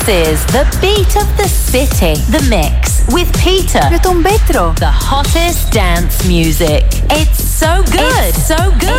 is the beat of the city, The Mix, with Peter. Με τον Πέτρο. The hottest dance music. It's so good. It's so good.